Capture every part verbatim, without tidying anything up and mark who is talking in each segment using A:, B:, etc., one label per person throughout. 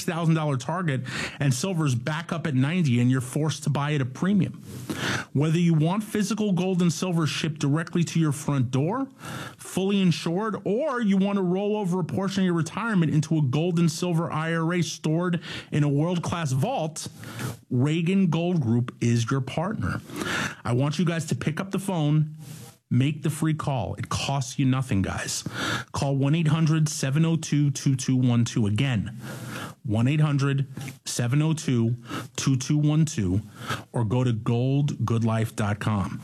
A: thousand dollars target and silver's back up at ninety and you're forced to buy at a premium. Whether you want physical gold and silver shipped directly to your front door, fully insured, or you want to roll over a portion of your retirement into a gold and silver I R A stored in a world-class vault, Reagan Gold Group is your partner. I want you guys to pick up the phone. Make the free call. It costs you nothing, guys. Call one eight hundred seven oh two two two one two. Again, one eight hundred seven oh two two two one two, or go to gold good life dot com.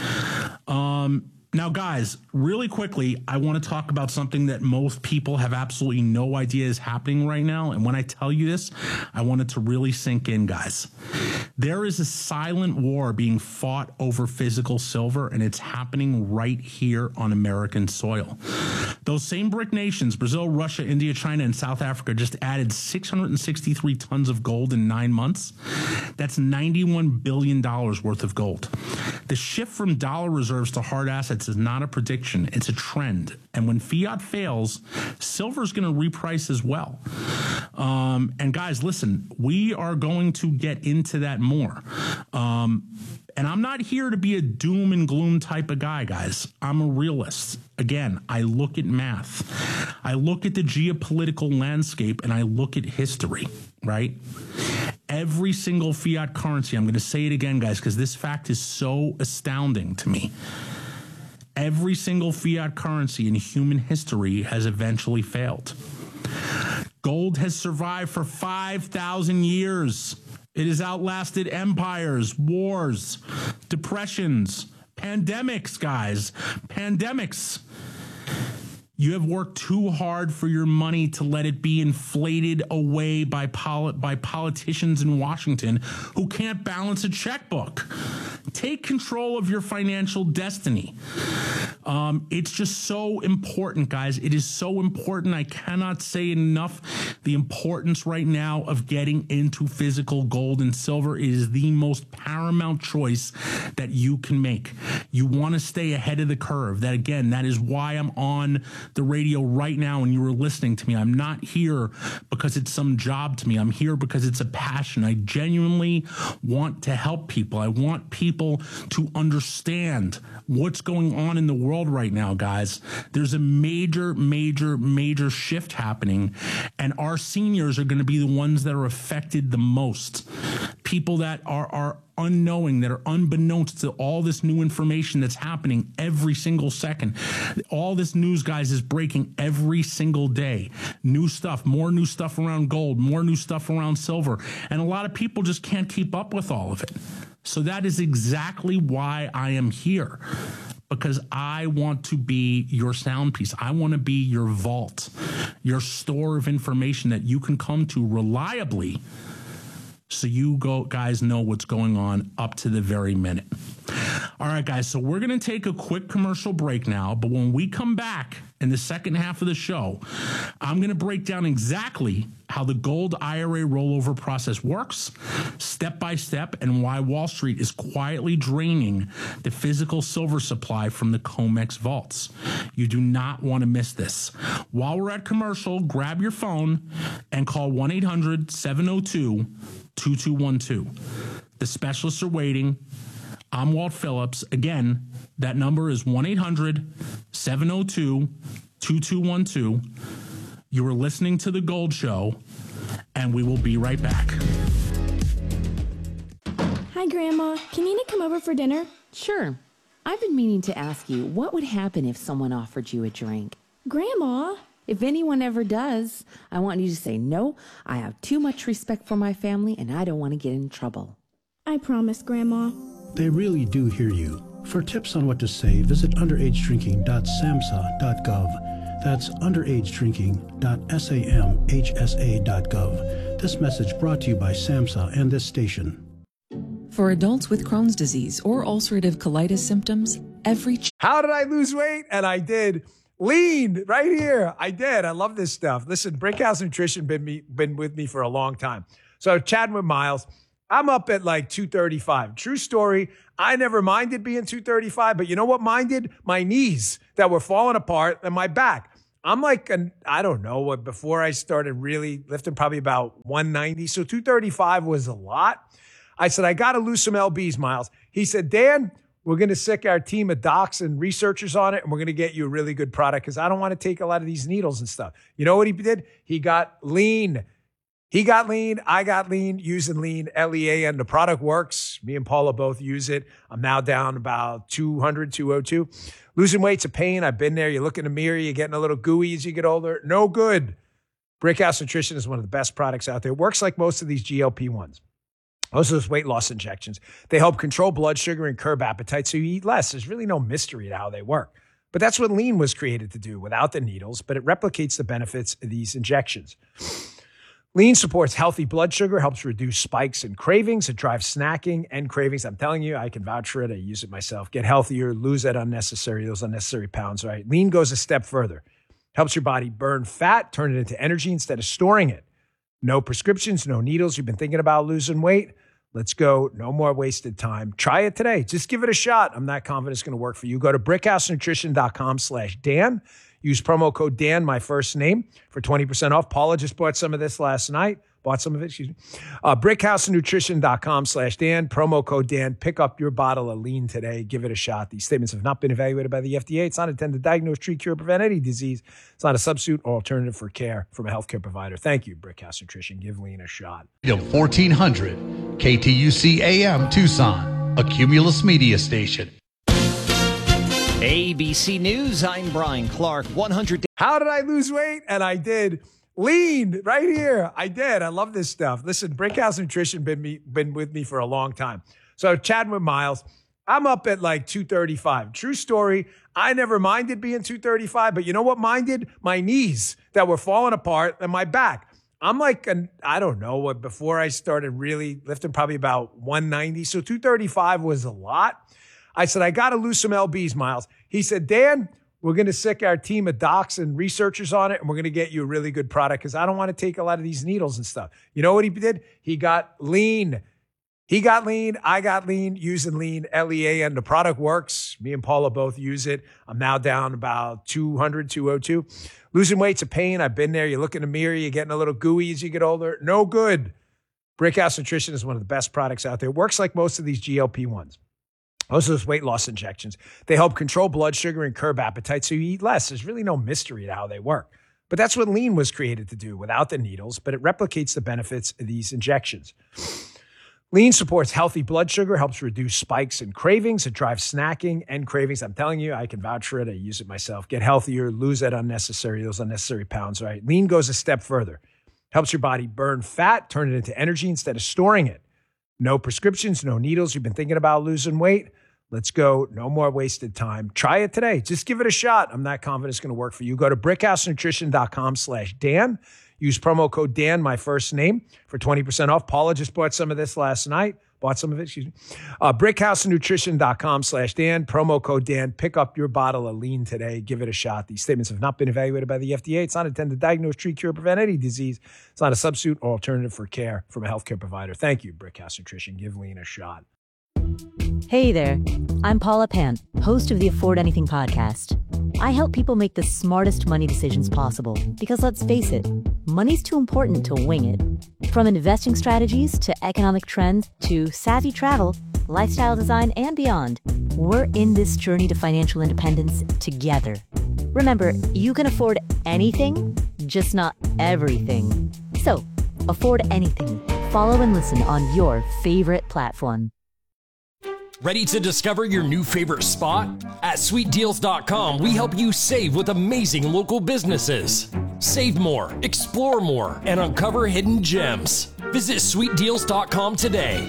A: Um, now, guys, really quickly, I want to talk about something that most people have absolutely no idea is happening right now. And when I tell you this, I want it to really sink in, guys. There is a silent war being fought over physical silver, and it's happening right here on American soil. Those same BRIC nations, Brazil, Russia, India, China, and South Africa, just added six hundred sixty-three tons of gold in nine months. That's ninety-one billion dollars worth of gold. The shift from dollar reserves to hard assets is not a prediction. It's a trend. And when fiat fails, silver is going to reprice as well. Um, and guys, listen, we are going to get into that more. Um, and I'm not here to be a doom and gloom type of guy, guys. I'm a realist. Again, I look at math. I look at the geopolitical landscape, and I look at history, right? Every single fiat currency, I'm going to say it again, guys, because this fact is so astounding to me. Every single fiat currency in human history has eventually failed. Gold has survived for five thousand years. It has outlasted empires, wars, depressions, pandemics, guys, pandemics. You have worked too hard for your money to let it be inflated away by poli- by politicians in Washington who can't balance a checkbook. Take control of your financial destiny. Um, it's just so important, guys. It is so important. I cannot say enough the importance right now of getting into physical gold and silver. It is the most paramount choice that you can make. You want to stay ahead of the curve. That, again, that is why I'm on the radio right now and you were listening to me. I'm not here because it's some job to me. I'm here because it's a passion. I genuinely want to help people. I want people to understand what's going on in the world right now, guys. There's a major, major, major shift happening, and our seniors are going to be the ones that are affected the most. People that are, are unknowing, that are unbeknownst to all this new information that's happening every single second. All this news, guys, is breaking every single day. New stuff, more new stuff around gold, more new stuff around silver. And a lot of people just can't keep up with all of it. So that is exactly why I am here, because I want to be your sound piece. I want to be your vault, your store of information that you can come to reliably, so you go, guys know what's going on up to the very minute. All right, guys, so we're going to take a quick commercial break now, but when we come back in the second half of the show, I'm going to break down exactly how the gold I R A rollover process works, step by step, and why Wall Street is quietly draining the physical silver supply from the COMEX vaults. You do not want to miss this. While we're at commercial, grab your phone and call one eight hundred seven oh two two two one two. The specialists are waiting. I'm Walt Phillips. Again, that number is one eight hundred seven oh two two two one two. You are listening to The Gold Show, and we will be right back.
B: Hi, Grandma. Can Nina come over for dinner?
C: Sure. I've been meaning to ask you, what would happen if someone offered you a drink?
B: Grandma?
C: If anyone ever does, I want you to say, no, I have too much respect for my family, and I don't want to get in trouble.
B: I promise, Grandma.
D: They really do hear you. For tips on what to say, visit underage drinking dot samhsa dot gov. That's underage drinking dot samhsa dot gov. This message brought to you by SAMHSA and this station.
E: For adults with Crohn's disease or ulcerative colitis symptoms, every... Ch-
F: How did I lose weight? And I did. Lean right here. I did. I love this stuff. Listen, Brickhouse Nutrition been me been with me for a long time. So chatting with Miles, I'm up at like two thirty-five. True story. I never minded being two thirty-five, but you know what minded? My knees that were falling apart and my back. I'm like, an, I don't know, before I started really lifting, probably about one ninety. So two thirty-five was a lot. I said, I got to lose some L Bs, Miles. He said, Dan, we're going to sick our team of docs and researchers on it, and we're going to get you a really good product because I don't want to take a lot of these needles and stuff. You know what he did? He got lean. He got lean. I got lean using lean, L E A N. The product works. Me and Paula both use it. I'm now down about two hundred, two oh two. Losing weight's a pain. I've been there. You look in the mirror, you're getting a little gooey as you get older. No good. Brickhouse Nutrition is one of the best products out there. It works like most of these G L P ones. Most of those weight loss injections. They help control blood sugar and curb appetite so you eat less. There's really no mystery to how they work. But that's what lean was created to do without the needles, but it replicates the benefits of these injections. Lean supports healthy blood sugar, helps reduce spikes and cravings. It drives snacking and cravings. I'm telling you, I can vouch for it. I use it myself. Get healthier, lose that unnecessary, those unnecessary pounds, right? Lean goes a step further. Helps your body burn fat, turn it into energy instead of storing it. No prescriptions, no needles. You've been thinking about losing weight? Let's go. No more wasted time. Try it today. Just give it a shot. I'm not confident it's going to work for you. Go to brickhousenutrition.com slash Dan. Use promo code Dan, my first name, for twenty percent off. Paula just bought some of this last night. Bought some of it, excuse me. Uh, brickhousenutrition.com slash Dan. Promo code Dan. Pick up your bottle of lean today. Give it a shot. These statements have not been evaluated by the F D A. It's not intended to diagnose, treat, cure, or prevent any disease. It's not a substitute or alternative for care from a healthcare provider. Thank you, Brickhouse Nutrition. Give lean a shot.
G: fourteen hundred K T U C A M Tucson, a Cumulus media station.
H: A B C News, I'm Brian Clark. one hundred
F: How did I lose weight? And I did. Lean right here. I did. I love this stuff. Listen, Brickhouse Nutrition been me been with me for a long time. So chatting with Miles, I'm up at like two thirty-five. True story. I never minded being two thirty-five, but you know what minded? My knees that were falling apart and my back. I'm like, an, I don't know, before I started really lifting, probably about one ninety. So two thirty-five was a lot. I said, I got to lose some L Bs, Miles. He said, Dan, we're going to sick our team of docs and researchers on it, and we're going to get you a really good product because I don't want to take a lot of these needles and stuff. You know what he did? He got lean. He got lean. I got lean using lean, L E A N. The product works. Me and Paula both use it. I'm now down about two hundred, two oh two. Losing weight's a pain. I've been there. You look in the mirror, you're getting a little gooey as you get older. No good. Brickhouse Nutrition is one of the best products out there. It works like most of these G L P ones. Most of those weight loss injections. They help control blood sugar and curb appetite so you eat less. There's really no mystery to how they work. But that's what lean was created to do without the needles, but it replicates the benefits of these injections. Lean supports healthy blood sugar, helps reduce spikes and cravings. It drives snacking and cravings. I'm telling you, I can vouch for it. I use it myself. Get healthier, lose that unnecessary, those unnecessary pounds, right? Lean goes a step further. Helps your body burn fat, turn it into energy instead of storing it. No prescriptions, no needles. You've been thinking about losing weight? Let's go. No more wasted time. Try it today. Just give it a shot. I'm not confident it's going to work for you. Go to brickhousenutrition.com slash Dan. Use promo code Dan, my first name, for twenty percent off. Paula just bought some of this last night. Bought some of it, excuse me. Uh, brickhousenutrition.com slash Dan. Promo code Dan. Pick up your bottle of lean today. Give it a shot. These statements have not been evaluated by the F D A. It's not intended to diagnose, treat, cure, or prevent any disease. It's not a substitute or alternative for care from a healthcare provider. Thank you, Brickhouse Nutrition. Give lean a shot.
I: Hey there, I'm Paula Pant, host of the Afford Anything podcast. I help people make the smartest money decisions possible because let's face it, money's too important to wing it. From investing strategies to economic trends to savvy travel, lifestyle design, and beyond, we're in this journey to financial independence together. Remember, you can afford anything, just not everything. So, afford anything. Follow and listen on your favorite platform.
J: Ready to discover your new favorite spot? At sweet deals dot com, we help you save with amazing local businesses. Save more, explore more, and uncover hidden gems. Visit sweet deals dot com today.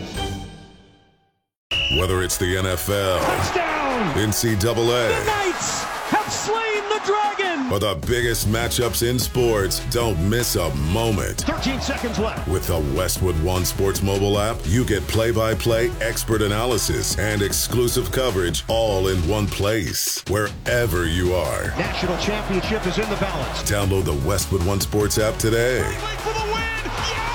K: Whether it's the N F L, touchdown, N C double A,
L: the Knights have slain the dragon,
K: or the biggest matchups in sports, don't miss a moment.
L: thirteen seconds left.
K: With the Westwood One Sports mobile app, you get play-by-play expert analysis and exclusive coverage all in one place, wherever you are.
L: National championship is in the balance.
K: Download the Westwood One Sports app today.
L: For the win.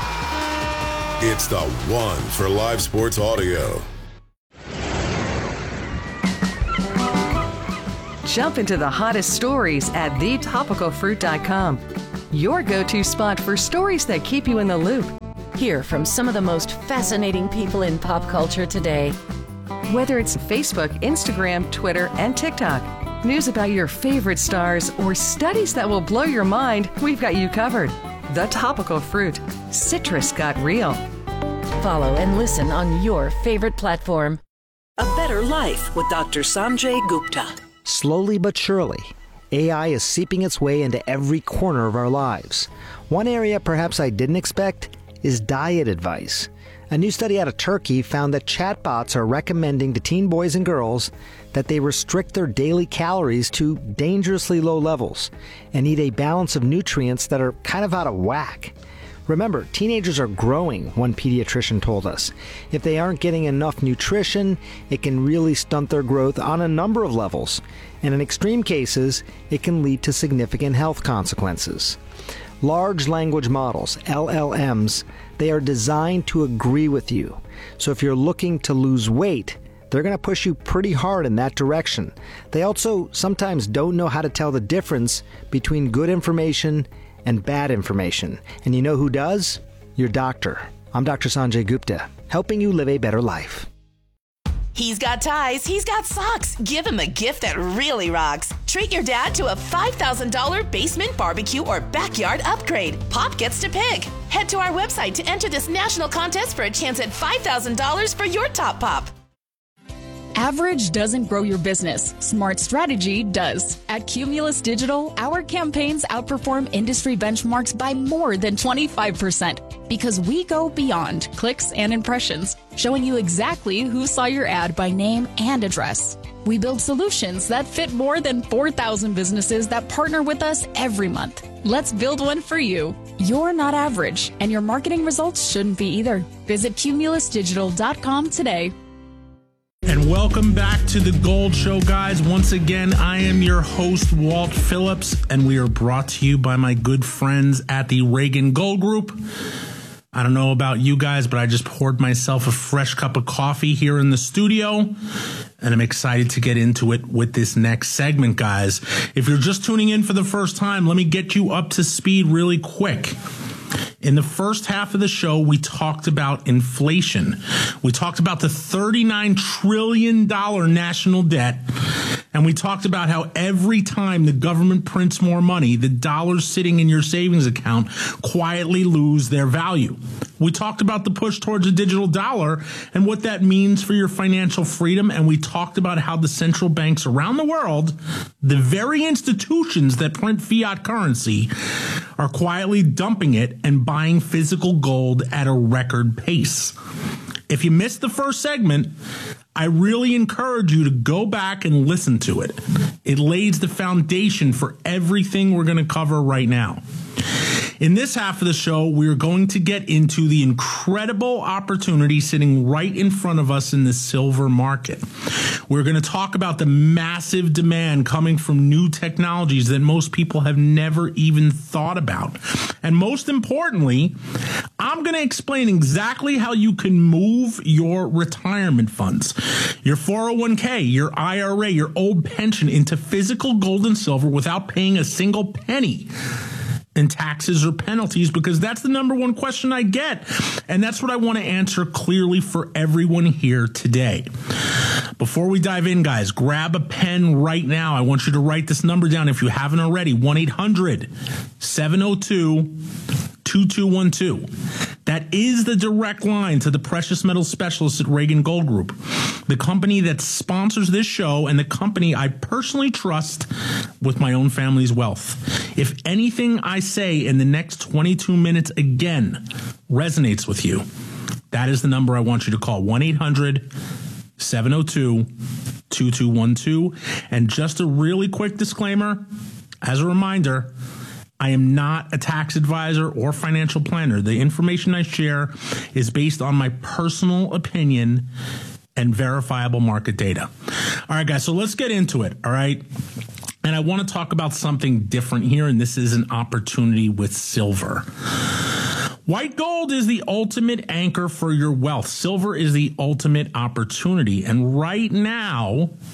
L: Yeah!
K: It's the one for live sports audio.
M: Jump into the hottest stories at the topical fruit dot com. Your go-to spot for stories that keep you in the loop.
N: Hear from some of the most fascinating people in pop culture today.
M: Whether it's Facebook, Instagram, Twitter, and TikTok, news about your favorite stars, or studies that will blow your mind, we've got you covered. The Topical Fruit. Citrus got real.
N: Follow and listen on your favorite platform.
O: A Better Life with Doctor Sanjay Gupta.
P: Slowly but surely, A I is seeping its way into every corner of our lives. One area perhaps I didn't expect is diet advice. A new study out of Turkey found that chatbots are recommending to teen boys and girls that they restrict their daily calories to dangerously low levels and eat a balance of nutrients that are kind of out of whack. Remember, teenagers are growing, one pediatrician told us. If they aren't getting enough nutrition, it can really stunt their growth on a number of levels. And in extreme cases, it can lead to significant health consequences. Large language models, L L Ms, they are designed to agree with you. So if you're looking to lose weight, they're going to push you pretty hard in that direction. They also sometimes don't know how to tell the difference between good information and bad information. And you know who does? Your doctor. I'm Doctor Sanjay Gupta, helping you live a better life.
Q: He's got ties, he's got socks. Give him a gift that really rocks. Treat your dad to a five thousand dollars basement barbecue or backyard upgrade. Pop gets to pick. Head to our website to enter this national contest for a chance at five thousand dollars for your top pop.
R: Average doesn't grow your business. Smart strategy does. At Cumulus Digital, our campaigns outperform industry benchmarks by more than twenty-five percent because we go beyond clicks and impressions, showing you exactly who saw your ad by name and address. We build solutions that fit more than four thousand businesses that partner with us every month. Let's build one for you. You're not average, and your marketing results shouldn't be either. Visit cumulus digital dot com today.
A: And welcome back to the Gold Show, guys. Once again, I am your host, Walt Phillips, and we are brought to you by my good friends at the Reagan Gold Group. I don't know about you guys, but I just poured myself a fresh cup of coffee here in the studio, and I'm excited to get into it with this next segment, guys. If you're just tuning in for the first time, let me get you up to speed really quick. In the first half of the show, we talked about inflation. We talked about the thirty-nine trillion dollars national debt. And we talked about how every time the government prints more money, the dollars sitting in your savings account quietly lose their value. We talked about the push towards a digital dollar and what that means for your financial freedom. And we talked about how the central banks around the world, the very institutions that print fiat currency, are quietly dumping it and buying physical gold at a record pace. If you missed the first segment, I really encourage you to go back and listen to it. It lays the foundation for everything we're going to cover right now. In this half of the show, we're going to get into the incredible opportunity sitting right in front of us in the silver market. We're going to talk about the massive demand coming from new technologies that most people have never even thought about. And most importantly, I'm going to explain exactly how you can move your retirement funds, your four oh one k, your I R A, your old pension into physical gold and silver without paying a single penny in taxes or penalties, because that's the number one question I get. And that's what I want to answer clearly for everyone here today. Before we dive in, guys, grab a pen right now. I want you to write this number down if you haven't already. one eight hundred seven oh two two two one two. That is the direct line to the precious metal specialists at Reagan Gold Group, the company that sponsors this show and the company I personally trust with my own family's wealth. If anything I say in the next twenty-two minutes again resonates with you, that is the number I want you to call, one eight hundred seven oh two two two one two. And just a really quick disclaimer, as a reminder, I am not a tax advisor or financial planner. The information I share is based on my personal opinion and verifiable market data. All right, guys, so let's get into it, all right? And I want to talk about something different here, and this is an opportunity with silver. White gold is the ultimate anchor for your wealth. Silver is the ultimate opportunity. And right now,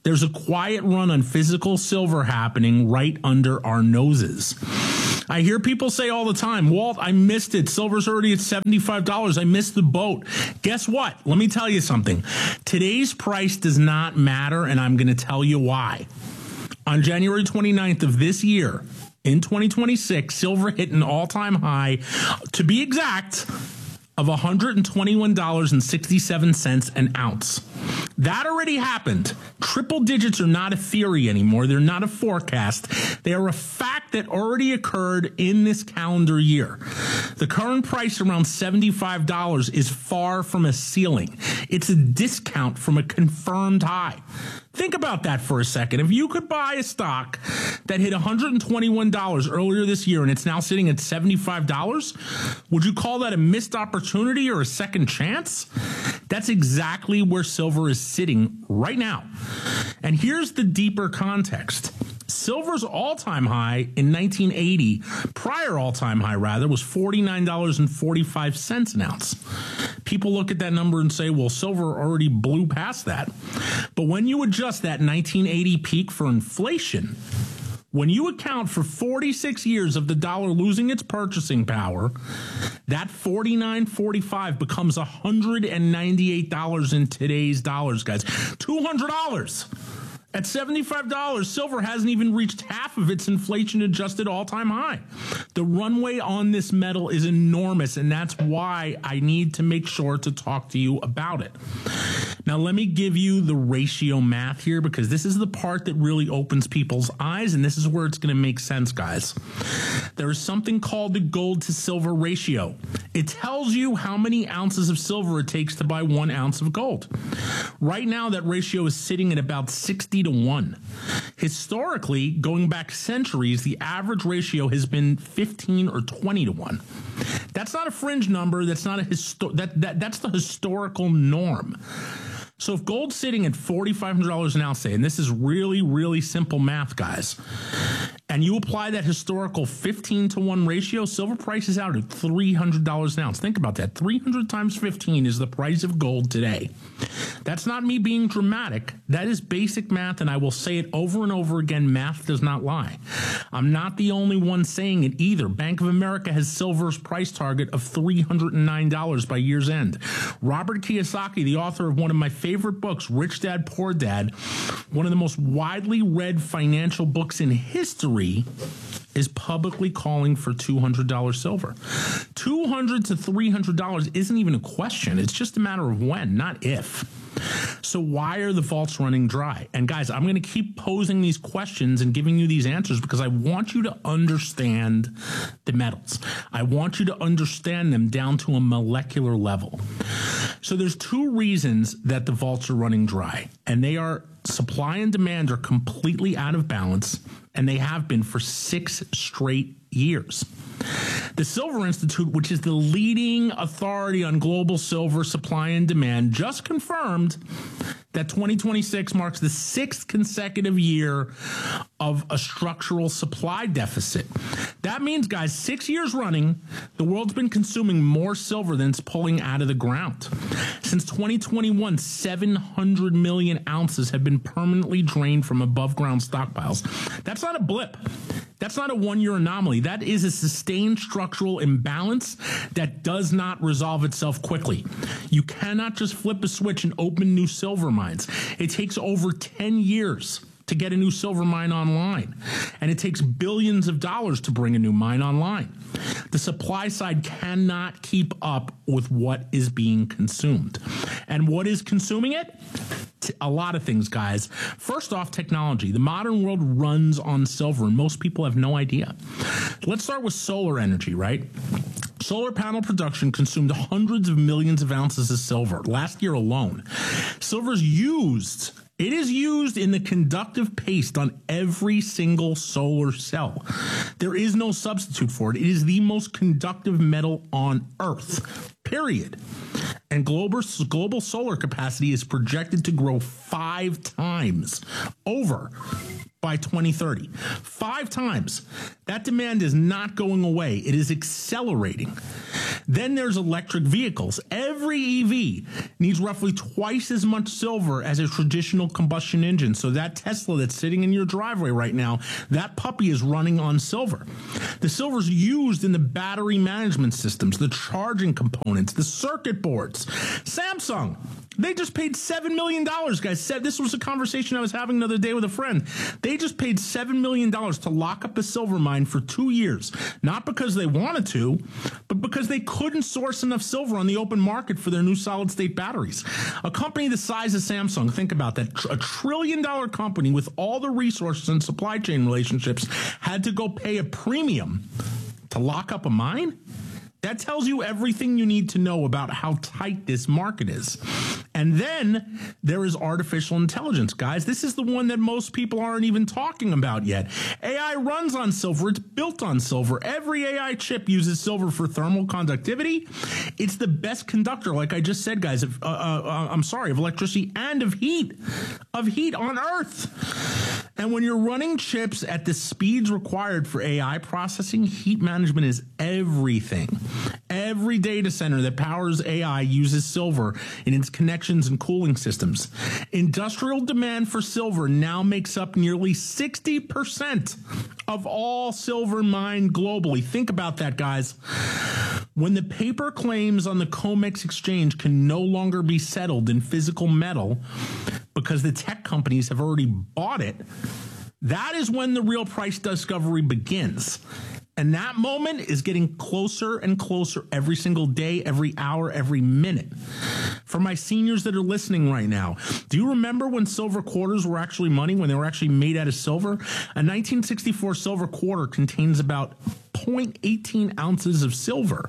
A: There's a quiet run on physical silver happening right under our noses. I hear people say all the time, Walt, I missed it. Silver's already at seventy-five dollars. I missed the boat. Guess what? Let me tell you something. Today's price does not matter, and I'm going to tell you why. On January twenty-ninth of this year, in twenty twenty-six, silver hit an all-time high, to be exact, of one hundred twenty-one dollars and sixty-seven cents an ounce. That already happened. Triple digits are not a theory anymore. They're not a forecast. They are a fact that already occurred in this calendar year. The current price around seventy-five dollars is far from a ceiling. It's a discount from a confirmed high. Think about that for a second. If you could buy a stock that hit one hundred twenty-one dollars earlier this year and it's now sitting at seventy-five dollars, would you call that a missed opportunity or a second chance? That's exactly where silver is sitting right now. And here's the deeper context. Silver's all-time high in nineteen eighty, prior all-time high rather, was forty-nine dollars and forty-five cents an ounce. People look at that number and say, well, silver already blew past that. But when you adjust that nineteen eighty peak for inflation, when you account for forty-six years of the dollar losing its purchasing power, that forty-nine forty-five becomes one hundred ninety-eight dollars in today's dollars, guys. two hundred dollars. At seventy-five dollars, silver hasn't even reached half of its inflation-adjusted all-time high. The runway on this metal is enormous, and that's why I need to make sure to talk to you about it. Now, let me give you the ratio math here, because this is the part that really opens people's eyes, and this is where it's going to make sense, guys. There is something called the gold-to-silver ratio. It tells you how many ounces of silver it takes to buy one ounce of gold. Right now, that ratio is sitting at about sixty to one. Historically, going back centuries, the average ratio has been fifteen or twenty to one. That's not a fringe number. That's not a histo- that, that that's the historical norm. So if gold's sitting at forty-five hundred dollars an ounce, say, and this is really, really simple math, guys, and you apply that historical fifteen to one ratio, silver price is out at three hundred dollars an ounce. Think about that. three hundred times fifteen is the price of gold today. That's not me being dramatic. That is basic math, and I will say it over and over again. Math does not lie. I'm not the only one saying it either. Bank of America has silver's price target of three hundred nine dollars by year's end. Robert Kiyosaki, the author of one of my favorite books, Rich Dad, Poor Dad, one of the most widely read financial books in history, is publicly calling for two hundred dollars silver. two hundred to three hundred dollars isn't even a question. It's just a matter of when, not if. So why are the vaults running dry? And guys, I'm going to keep posing these questions and giving you these answers because I want you to understand the metals. I want you to understand them down to a molecular level. So there's two reasons that the vaults are running dry, and they are supply and demand are completely out of balance, and they have been for six straight years. The Silver Institute, which is the leading authority on global silver supply and demand, just confirmed that twenty twenty-six marks the sixth consecutive year of a structural supply deficit. That means, guys, six years running, the world's been consuming more silver than it's pulling out of the ground. Since twenty twenty-one, seven hundred million ounces have been permanently drained from above ground stockpiles. That's not a blip. That's not a one-year anomaly. That is a sustained structural imbalance that does not resolve itself quickly. You cannot just flip a switch and open new silver mines. It takes over ten years to get a new silver mine online, and it takes billions of dollars to bring a new mine online. The supply side cannot keep up with what is being consumed. And what is consuming it? A lot of things, guys. First off, technology. The modern world runs on silver, and most people have no idea. Let's start with solar energy, right? Solar panel production consumed hundreds of millions of ounces of silver last year alone. Silver's used It is used in the conductive paste on every single solar cell. There is no substitute for it. It is the most conductive metal on Earth, period. And global, global solar capacity is projected to grow five times over by twenty thirty. Five times. That demand is not going away. It is accelerating. Then there's electric vehicles. Every E V needs roughly twice as much silver as a traditional combustion engine. So that Tesla that's sitting in your driveway right now, that puppy is running on silver. The silver's used in the battery management systems, the charging components, the circuit boards. Samsung, they just paid seven million dollars, guys. Said this was a conversation I was having the other day with a friend. They just paid seven million dollars to lock up a silver mine for two years. Not because they wanted to, but because they couldn't source enough silver on the open market for their new solid-state batteries. A company the size of Samsung, think about that, a trillion-dollar company with all the resources and supply chain relationships had to go pay a premium to lock up a mine? That tells you everything you need to know about how tight this market is. And then there is artificial intelligence, guys. This is the one that most people aren't even talking about yet. A I runs on silver. It's built on silver. Every A I chip uses silver for thermal conductivity. It's the best conductor, like I just said, guys. Of, uh, uh, I'm sorry, of electricity and of heat, of heat on Earth. And when you're running chips at the speeds required for A I processing, heat management is everything. Every data center that powers A I uses silver in its connections and cooling systems. Industrial demand for silver now makes up nearly sixty percent of all silver mined globally. Think about that, guys. When the paper claims on the COMEX exchange can no longer be settled in physical metal because the tech companies have already bought it, that is when the real price discovery begins. And that moment is getting closer and closer every single day, every hour, every minute. For my seniors that are listening right now, do you remember when silver quarters were actually money, when they were actually made out of silver? A nineteen sixty-four silver quarter contains about zero point one eight ounces of silver.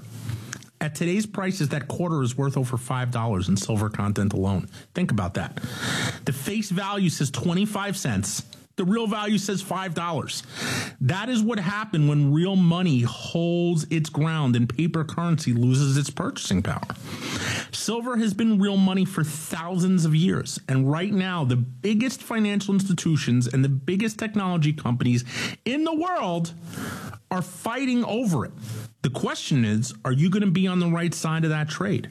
A: At today's prices, that quarter is worth over five dollars in silver content alone. Think about that. The face value says twenty-five cents. The real value says five dollars. That is what happened when real money holds its ground and paper currency loses its purchasing power. Silver has been real money for thousands of years. And right now, the biggest financial institutions and the biggest technology companies in the world are fighting over it. The question is, are you going to be on the right side of that trade?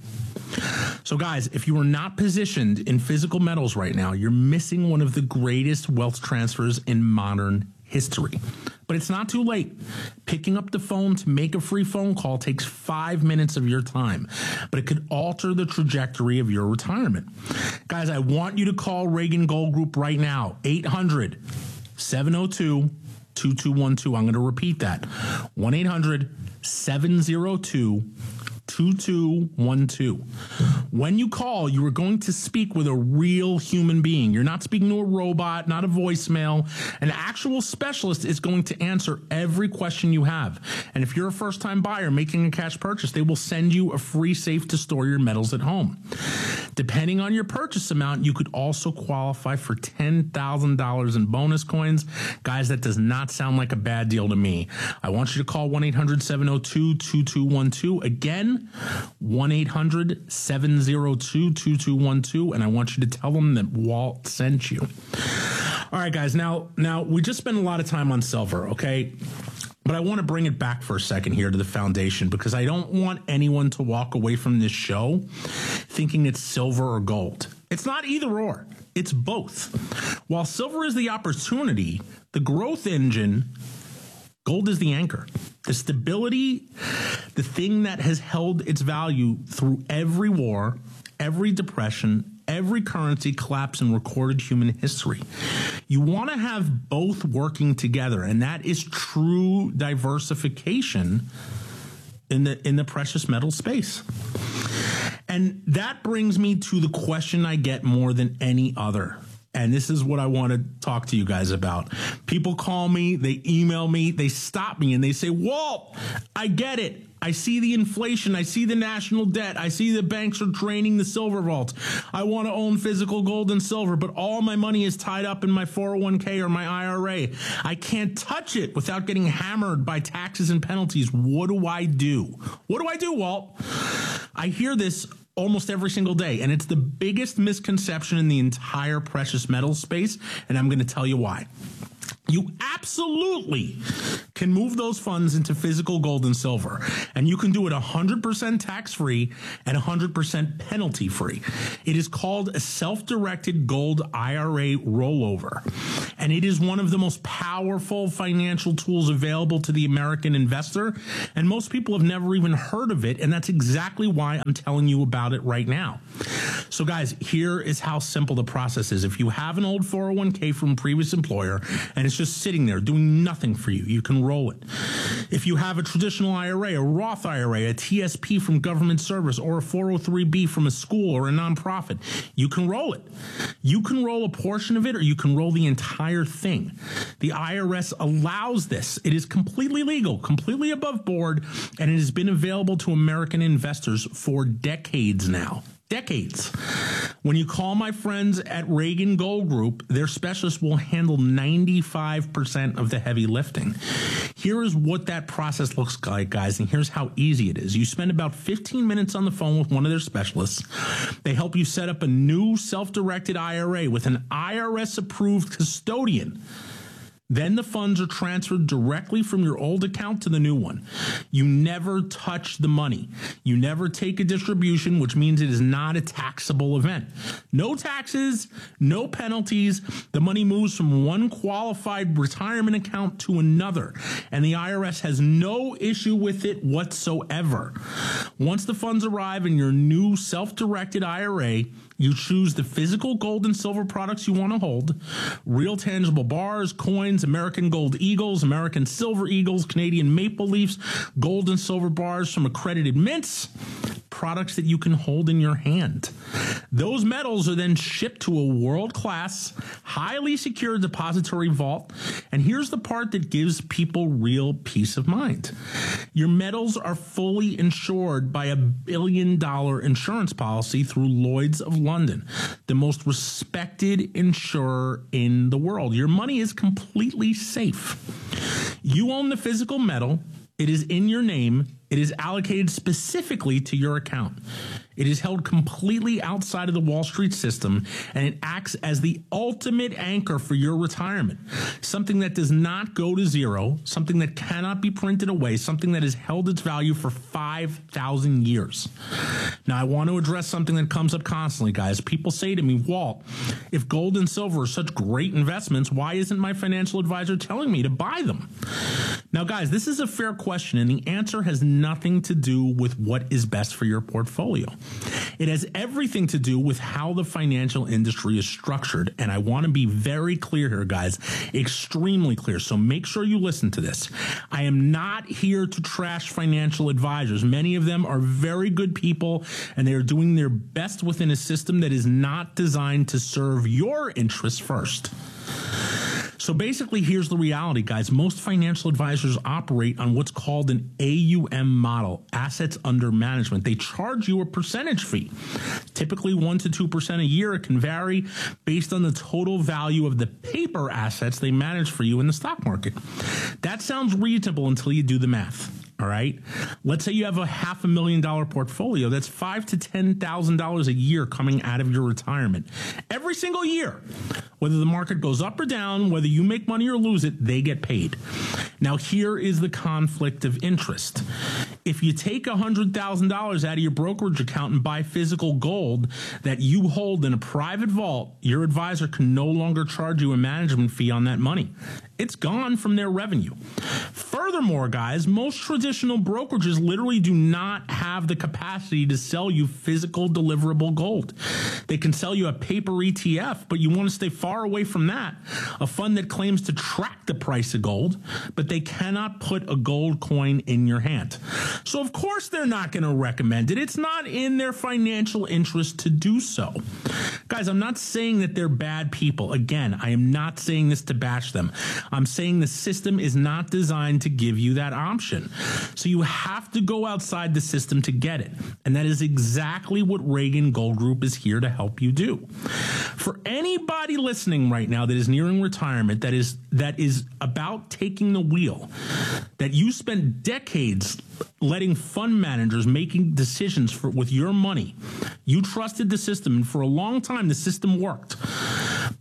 A: So guys, if you are not positioned in physical metals right now, you're missing one of the greatest wealth transfers in modern history. But it's not too late. Picking up the phone to make a free phone call takes five minutes of your time, but it could alter the trajectory of your retirement. Guys, I want you to call Reagan Gold Group right now, eight hundred, seven oh two, two two one two. I'm going to repeat that, one eight hundred, seven oh two, two two one two. When you call, you are going to speak with a real human being. You're not speaking to a robot, not a voicemail. An actual specialist is going to answer every question you have. And if you're a first-time buyer making a cash purchase, they will send you a free safe to store your metals at home. Depending on your purchase amount, you could also qualify for ten thousand dollars in bonus coins. Guys, that does not sound like a bad deal to me. I want you to call one eight hundred, seven oh two, two two one two. Again, one eight hundred, seven oh two, two two one two, and I want you to tell them that Walt sent you. All right, guys, now, now we just spent a lot of time on silver, okay? But I want to bring it back for a second here to the foundation because I don't want anyone to walk away from this show thinking it's silver or gold. It's not either or. It's both. While silver is the opportunity, the growth engine, gold is the anchor. The stability, the thing that has held its value through every war, every depression, every currency collapse in recorded human history. You want to have both working together, and that is true diversification in the in the precious metal space. And that brings me to the question I get more than any other. And this is what I want to talk to you guys about. People call me, they email me, they stop me, and they say, Walt, I get it. I see the inflation. I see the national debt. I see the banks are draining the silver vault. I want to own physical gold and silver, but all my money is tied up in my four oh one k or my I R A. I can't touch it without getting hammered by taxes and penalties. What do I do? What do I do, Walt? I hear this almost every single day, and it's the biggest misconception in the entire precious metals space, and I'm going to tell you why. You absolutely can move those funds into physical gold and silver, and you can do it one hundred percent tax-free and one hundred percent penalty-free. It is called a self-directed gold I R A rollover, and it is one of the most powerful financial tools available to the American investor, and most people have never even heard of it, and that's exactly why I'm telling you about it right now. So guys, here is how simple the process is. If you have an old four oh one k from a previous employer and it's just sitting there doing nothing for you, you can roll it. If you have a traditional I R A, a Roth I R A, a T S P from government service, or a four oh three b from a school or a nonprofit, you can roll it. You can roll a portion of it, or you can roll the entire thing. The I R S allows this. It is completely legal, completely above board, and it has been available to American investors for decades now. Decades. When you call my friends at Reagan Gold Group, their specialists will handle ninety-five percent of the heavy lifting. Here is what that process looks like, guys, and here's how easy it is. You spend about fifteen minutes on the phone with one of their specialists. They help you set up a new self-directed I R A with an I R S-approved custodian. Then the funds are transferred directly from your old account to the new one. You never touch the money. You never take a distribution, which means it is not a taxable event. No taxes, no penalties. The money moves from one qualified retirement account to another, and the I R S has no issue with it whatsoever. Once the funds arrive in your new self-directed I R A, you choose the physical gold and silver products you want to hold, real tangible bars, coins, American Gold Eagles, American Silver Eagles, Canadian Maple Leafs, gold and silver bars from accredited mints, products that you can hold in your hand. Those metals are then shipped to a world-class, highly secure depository vault. And here's the part that gives people real peace of mind. Your metals are fully insured by a billion dollar insurance policy through Lloyd's of London, the most respected insurer in the world. Your money is completely safe. You own the physical metal. It is in your name. It is allocated specifically to your account. It is held completely outside of the Wall Street system, and it acts as the ultimate anchor for your retirement. Something that does not go to zero, something that cannot be printed away, something that has held its value for five thousand years. Now, I want to address something that comes up constantly, guys. People say to me, Walt, if gold and silver are such great investments, why isn't my financial advisor telling me to buy them? Now, guys, this is a fair question, and the answer has nothing to do with what is best for your portfolio. It has everything to do with how the financial industry is structured, and I want to be very clear here, guys, extremely clear, so make sure you listen to this. I am not here to trash financial advisors. Many of them are very good people, and they are doing their best within a system that is not designed to serve your interests first. So basically, here's the reality, guys. Most financial advisors operate on what's called an A U M model, assets under management. They charge you a percentage fee, typically one to two percent a year. It can vary based on the total value of the paper assets they manage for you in the stock market. That sounds reasonable until you do the math. All right. Let's say you have a half a million dollar portfolio. That's five to ten thousand dollars a year coming out of your retirement every single year. Whether the market goes up or down, whether you make money or lose it, they get paid. Now, here is the conflict of interest. If you take one hundred thousand dollars out of your brokerage account and buy physical gold that you hold in a private vault, your advisor can no longer charge you a management fee on that money. It's gone from their revenue. Furthermore, guys, most traditional brokerages literally do not have the capacity to sell you physical deliverable gold. They can sell you a paper E T F, but you want to stay far away from that. A fund that claims to track the price of gold, but they cannot put a gold coin in your hand. So, of course, they're not going to recommend it. It's not in their financial interest to do so. Guys, I'm not saying that they're bad people. Again, I am not saying this to bash them. I'm saying the system is not designed to give you that option. So you have to go outside the system to get it. And that is exactly what Reagan Gold Group is here to help you do. For anybody listening right now that is nearing retirement, that is that is about taking the wheel, that you spent decades letting fund managers making decisions for, with your money. You trusted the system, and for a long time, the system worked.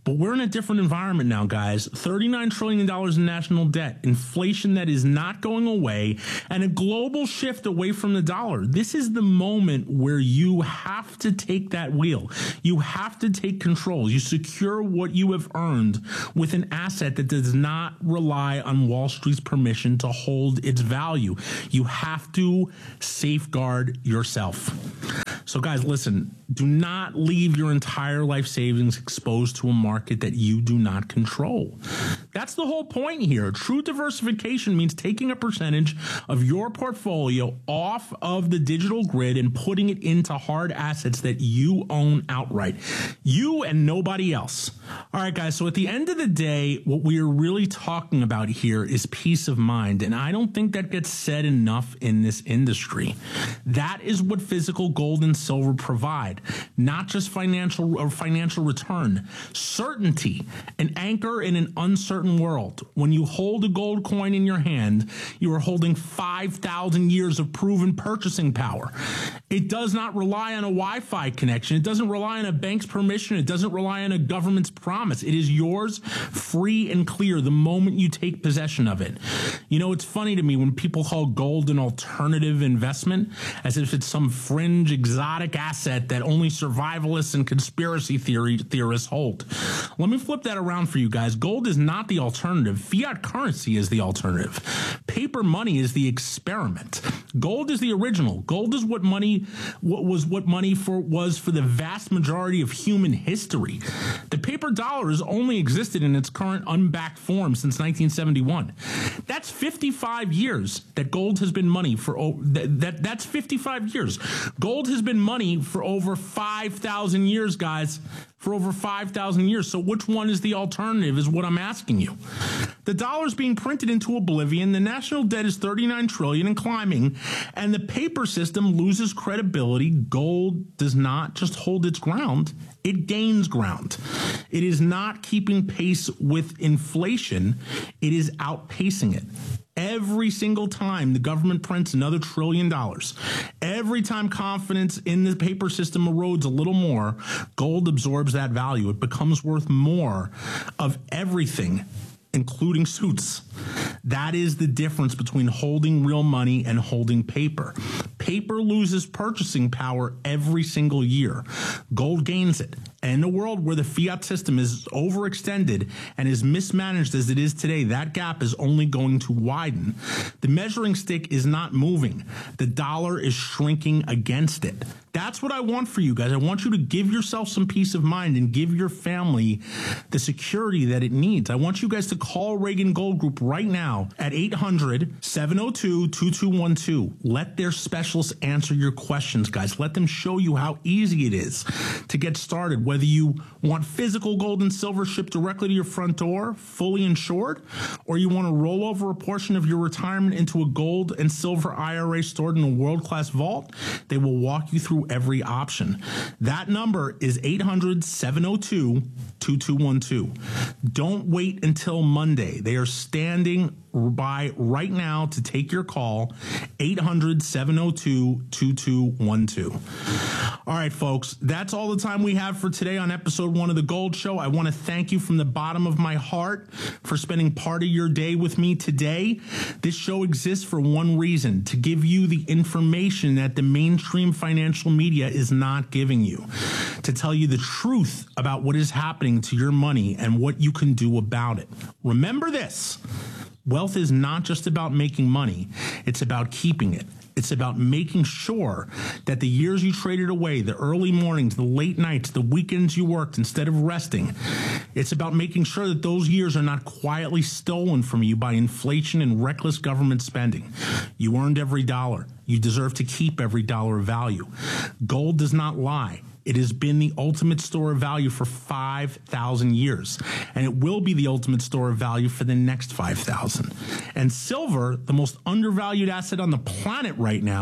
A: But we're in a different environment now, guys. thirty-nine trillion dollars in national debt, inflation that is not going away, and a global shift away from the dollar. This is the moment where you have to take that wheel. You have to take control. You secure what you have earned with an asset that does not rely on Wall Street's permission to hold its value. You have to safeguard yourself. So guys, listen, do not leave your entire life savings exposed to a market that you do not control. That's the whole point here. True diversification means taking a percentage of your portfolio off of the digital grid and putting it into hard assets that you own outright. You and nobody else. All right, guys, so at the end of the day, what we are really talking about here is peace of mind, and I don't think that gets said enough in this industry. That is what physical gold and silver provide, not just financial or financial return, certainty, an anchor in an uncertain world. When you hold a gold coin in your hand, you are holding five thousand years of proven purchasing power. It does not rely on a Wi-Fi connection. It doesn't rely on a bank's permission. It doesn't rely on a government's promise. It is yours free and clear the moment you take possession of it. You know, it's funny to me when people call gold an alternative investment as if it's some fringe exotic asset that only survivalists and conspiracy theory theorists hold. Let me flip that around for you guys. Gold is not the alternative. Fiat currency is the alternative. Paper money is the experiment. Gold is the original. Gold is what money what was what money for was for the vast majority of human history. The paper dollar has only existed in its current unbacked form since nineteen seventy-one. That's fifty-five years that gold has been money for. That, that that's fifty-five years. Gold has been money for over five thousand years, guys. For over five thousand years. So which one is the alternative is what I'm asking you. The dollar's being printed into oblivion. The national debt is thirty-nine trillion dollars and climbing, and the paper system loses credibility. Gold does not just hold its ground. It gains ground. It is not keeping pace with inflation. It is outpacing it. Every single time the government prints another trillion dollars, every time confidence in the paper system erodes a little more, gold absorbs that value. It becomes worth more of everything, including suits. That is the difference between holding real money and holding paper. Paper loses purchasing power every single year. Gold gains it. And in a world where the fiat system is overextended and is mismanaged as it is today, that gap is only going to widen. The measuring stick is not moving. The dollar is shrinking against it. That's what I want for you guys. I want you to give yourself some peace of mind and give your family the security that it needs. I want you guys to call Reagan Gold Group right now at eight hundred, seven oh two, two two one two. Let their specialists answer your questions, guys. Let them show you how easy it is to get started. Whether you want physical gold and silver shipped directly to your front door, fully insured, or you want to roll over a portion of your retirement into a gold and silver I R A stored in a world-class vault, they will walk you through every option. That number is eight hundred, seven oh two, two two one two. Don't wait until Monday. They are standing by right now to take your call, eight hundred, seven oh two, two two one two. All right, folks, that's all the time we have for today on episode one of The Gold Show. I want to thank you from the bottom of my heart for spending part of your day with me today. This show exists for one reason, to give you the information that the mainstream financial media is not giving you, to tell you the truth about what is happening to your money and what you can do about it. Remember this. Wealth is not just about making money. It's about keeping it. It's about making sure that the years you traded away, the early mornings, the late nights, the weekends you worked instead of resting, it's about making sure that those years are not quietly stolen from you by inflation and reckless government spending. You earned every dollar. You deserve to keep every dollar of value. Gold does not lie. It has been the ultimate store of value for five thousand years, and it will be the ultimate store of value for the next five thousand. And silver, the most undervalued asset on the planet right now,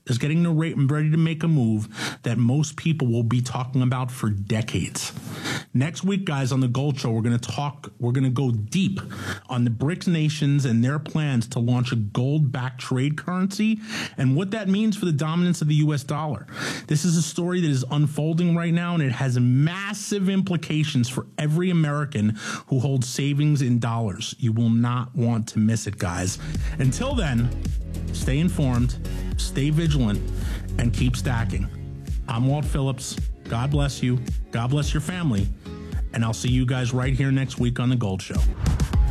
A: is getting ready to make a move that most people will be talking about for decades. Next week, guys, on the Gold Show, we're going to talk, we're going to go deep on the BRICS nations and their plans to launch a gold-backed trade currency and what that means for the dominance of the U S dollar. This is a story that is unfolding right now, and it has massive implications for every American who holds savings in dollars. You will not want to miss it, guys. Until then, stay informed, stay vigilant, and keep stacking. I'm Walt Phillips. God bless you. God bless your family. And I'll see you guys right here next week on The Gold Show.